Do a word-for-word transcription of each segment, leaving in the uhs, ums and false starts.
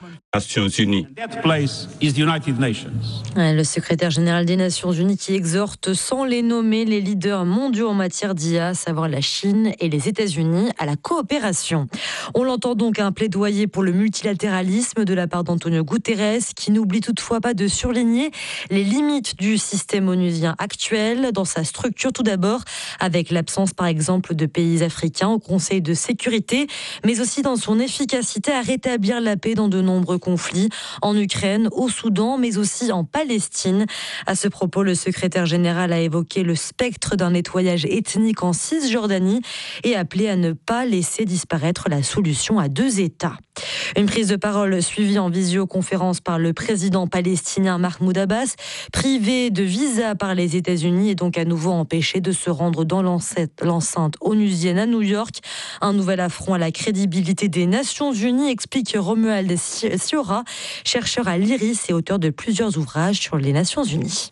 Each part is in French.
Nations Unies. Le secrétaire général des Nations Unies qui exhorte, sans les nommer, les leaders mondiaux en matière d'I A, à savoir la Chine et les États-Unis, à la coopération. On l'entend donc un plaidoyer pour le multilatéralisme de la part d'Antonio Guterres, qui n'oublie toutefois pas de surligner les limites du système onusien actuel dans sa structure, tout d'abord avec l'absence par exemple de pays africains au Conseil de sécurité, mais aussi dans son efficacité à rétablir la paix dans de nombreux conflits en Ukraine, au Soudan, mais aussi en Palestine. À ce propos, le secrétaire général a évoqué le spectre d'un nettoyage ethnique en Cisjordanie et appelé à ne pas laisser disparaître la solution à deux États. Une prise de parole suivie en visioconférence par le président palestinien Mahmoud Abbas, privé de visa par les États-Unis et donc à nouveau empêché de se rendre dans l'enceinte onusienne à New York. Un nouvel affront à la crédibilité des Nations Unies, explique Romuald Siora, chercheur à l'I R I S et auteur de plusieurs ouvrages sur les Nations Unies.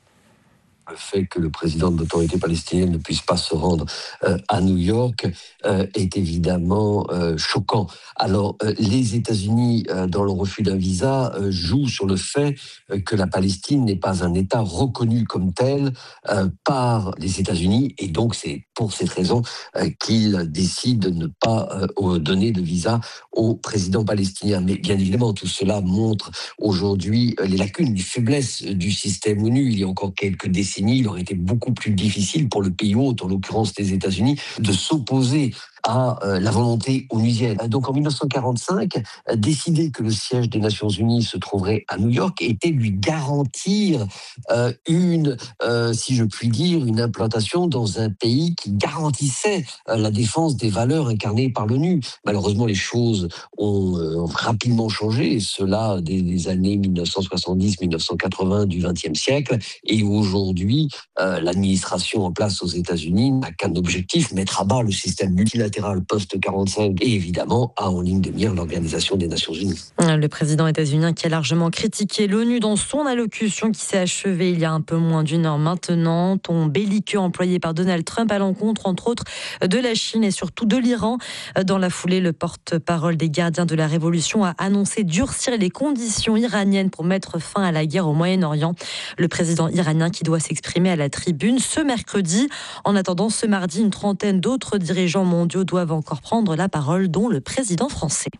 Le fait que le président de l'autorité palestinienne ne puisse pas se rendre euh, à New York euh, est évidemment euh, choquant. Alors, euh, les États-Unis, euh, dans le refus d'un visa, euh, jouent sur le fait euh, que la Palestine n'est pas un État reconnu comme tel euh, par les États-Unis, et donc c'est pour cette raison euh, qu'ils décident de ne pas euh, donner de visa au président palestinien. Mais bien évidemment, tout cela montre aujourd'hui les lacunes, les faiblesses du système ONU. Il y a encore quelques décennies, il aurait été beaucoup plus difficile pour le pays hôte, en l'occurrence les États-Unis, de s'opposer à euh, la volonté onusienne. Donc en dix-neuf cent quarante-cinq, euh, décider que le siège des Nations Unies se trouverait à New York était lui garantir euh, une, euh, si je puis dire, une implantation dans un pays qui garantissait euh, la défense des valeurs incarnées par l'ONU. Malheureusement, les choses ont euh, rapidement changé, et cela dès les années dix-neuf cent soixante-dix à dix-neuf cent quatre-vingts du vingtième siècle, et aujourd'hui, euh, l'administration en place aux États-Unis n'a qu'un objectif, mettre à bas le système multilatéral post-quarante-cinq et évidemment a en ligne de mire l'Organisation des Nations Unies. Le président états-unien qui a largement critiqué l'ONU dans son allocution qui s'est achevée il y a un peu moins d'une heure maintenant. Ton belliqueux employé par Donald Trump à l'encontre, entre autres, de la Chine et surtout de l'Iran. Dans la foulée, le porte-parole des gardiens de la Révolution a annoncé durcir les conditions iraniennes pour mettre fin à la guerre au Moyen-Orient. Le président iranien qui doit s'exprimer à la tribune ce mercredi. En attendant, ce mardi, une trentaine d'autres dirigeants mondiaux doivent encore prendre la parole, dont le président français.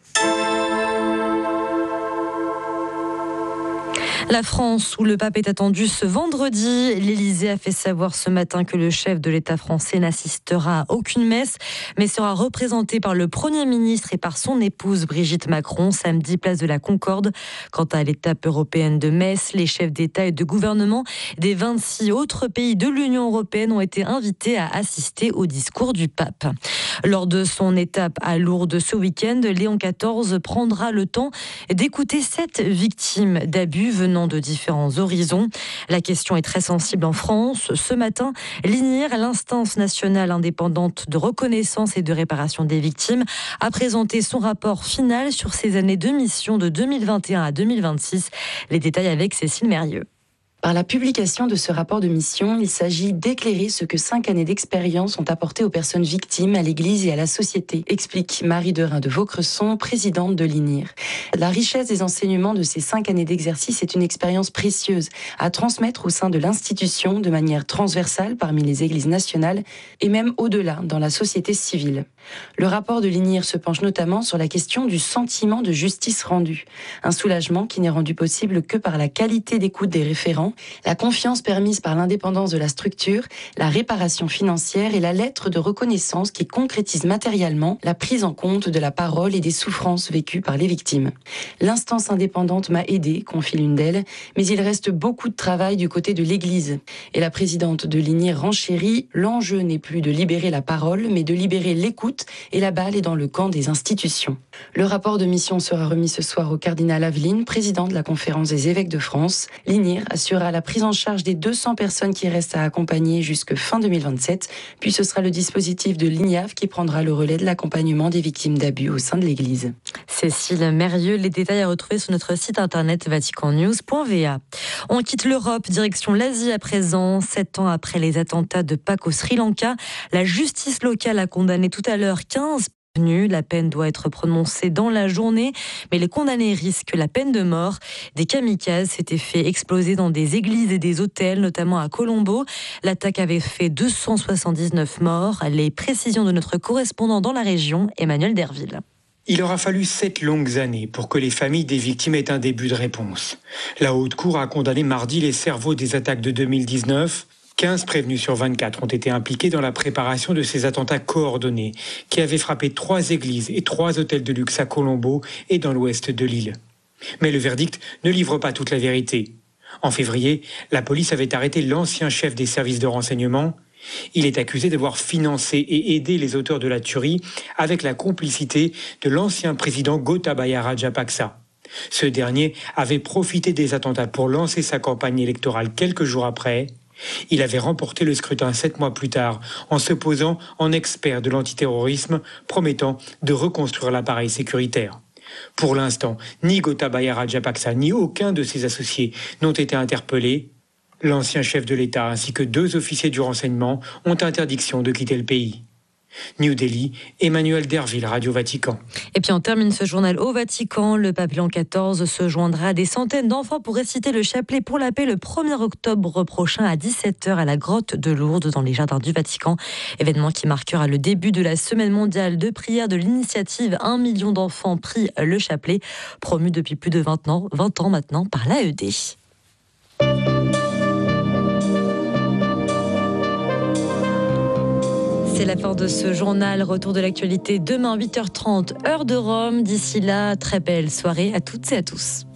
La France, où le pape est attendu ce vendredi. L'Élysée a fait savoir ce matin que le chef de l'État français n'assistera à aucune messe, mais sera représenté par le Premier ministre et par son épouse Brigitte Macron, samedi, place de la Concorde. Quant à l'étape européenne de Metz, les chefs d'État et de gouvernement des vingt-six autres pays de l'Union européenne ont été invités à assister au discours du pape. Lors de son étape à Lourdes ce week-end, Léon quatorze prendra le temps d'écouter sept victimes d'abus venant de différents horizons. La question est très sensible en France. Ce matin, l'I N I R, l'instance nationale indépendante de reconnaissance et de réparation des victimes, a présenté son rapport final sur ces années de mission de deux mille vingt et un à deux mille vingt-six. Les détails avec Cécile Mérieux. Par la publication de ce rapport de mission, il s'agit d'éclairer ce que cinq années d'expérience ont apporté aux personnes victimes, à l'Église et à la société, explique Marie Derain de Vaucresson, présidente de l'I N I R. La richesse des enseignements de ces cinq années d'exercice est une expérience précieuse à transmettre au sein de l'institution de manière transversale parmi les églises nationales et même au-delà dans la société civile. Le rapport de l'I N I R se penche notamment sur la question du sentiment de justice rendue, un soulagement qui n'est rendu possible que par la qualité d'écoute des référents, la confiance permise par l'indépendance de la structure, la réparation financière et la lettre de reconnaissance qui concrétise matériellement la prise en compte de la parole et des souffrances vécues par les victimes. L'instance indépendante m'a aidée, confie l'une d'elles, mais il reste beaucoup de travail du côté de l'Église. Et la présidente de l'I N I R renchérit, l'enjeu n'est plus de libérer la parole, mais de libérer l'écoute, et la balle est dans le camp des institutions. Le rapport de mission sera remis ce soir au cardinal Aveline, président de la Conférence des évêques de France. L'I N I R assure à la prise en charge des deux cents personnes qui restent à accompagner jusque fin deux mille vingt-sept. Puis ce sera le dispositif de l'I N I A F qui prendra le relais de l'accompagnement des victimes d'abus au sein de l'Église. Cécile Mérieux, les détails à retrouver sur notre site internet vatican news point v a. On quitte l'Europe, direction l'Asie à présent. Sept ans après les attentats de Pâques au Sri Lanka, la justice locale a condamné tout à l'heure quinze La peine doit être prononcée dans la journée, mais les condamnés risquent la peine de mort. Des kamikazes s'étaient fait exploser dans des églises et des hôtels, notamment à Colombo. L'attaque avait fait deux cent soixante-dix-neuf morts. Les précisions de notre correspondant dans la région, Emmanuel Derville. Il aura fallu sept longues années pour que les familles des victimes aient un début de réponse. La Haute Cour a condamné mardi les cerveaux des attaques de deux mille dix-neuf. quinze prévenus sur vingt-quatre ont été impliqués dans la préparation de ces attentats coordonnés qui avaient frappé trois églises et trois hôtels de luxe à Colombo et dans l'ouest de l'île. Mais le verdict ne livre pas toute la vérité. En février, la police avait arrêté l'ancien chef des services de renseignement. Il est accusé d'avoir financé et aidé les auteurs de la tuerie avec la complicité de l'ancien président Gotabaya Rajapaksa. Ce dernier avait profité des attentats pour lancer sa campagne électorale quelques jours après. Il avait remporté le scrutin sept mois plus tard en se posant en expert de l'antiterrorisme, promettant de reconstruire l'appareil sécuritaire. Pour l'instant, ni Gotabaya Rajapaksa ni aucun de ses associés n'ont été interpellés. L'ancien chef de l'État ainsi que deux officiers du renseignement ont interdiction de quitter le pays. New Delhi, Emmanuel Derville, Radio Vatican. Et puis on termine ce journal au Vatican. Le pape Léon quatorze se joindra à des centaines d'enfants pour réciter le chapelet pour la paix le premier octobre prochain à dix-sept heures à la grotte de Lourdes dans les jardins du Vatican. Événement qui marquera le début de la semaine mondiale de prière de l'initiative un million d'enfants prient le chapelet, promu depuis plus de vingt ans, vingt ans maintenant par l'A E D. C'est la fin de ce journal. Retour de l'actualité demain huit heures trente, heure de Rome. D'ici là, très belle soirée à toutes et à tous.